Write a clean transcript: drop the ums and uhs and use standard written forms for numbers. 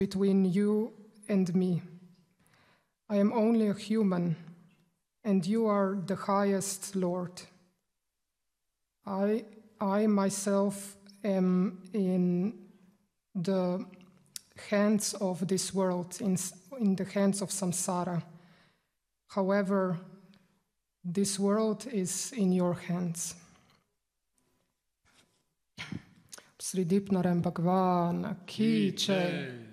between you and me. I am only a human, and you are the highest Lord. I myself am in the hands of this world, in the hands of samsara. However, this world is in your hands. Sri Dipnarem Bhagwan Ki Jai.